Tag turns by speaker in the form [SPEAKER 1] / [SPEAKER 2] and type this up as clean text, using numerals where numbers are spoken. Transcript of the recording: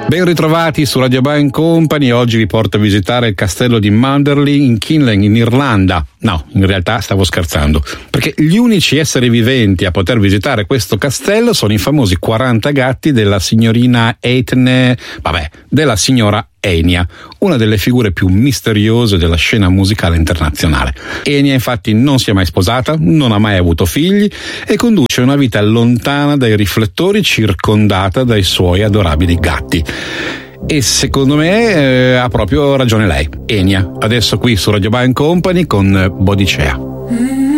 [SPEAKER 1] Ben ritrovati su Radio Band Company. Oggi vi porto a visitare il castello di Manderley in Kinloch, in Irlanda. No, in realtà stavo scherzando, perché gli unici esseri viventi a poter visitare questo castello sono i famosi 40 gatti della signorina della signora Enya, una delle figure più misteriose della scena musicale internazionale. Enya infatti non si è mai sposata, non ha mai avuto figli e conduce una vita lontana dai riflettori, circondata dai suoi adorabili gatti. E secondo me ha proprio ragione lei, Enya. Adesso qui su Radio Band Company con Bodicea.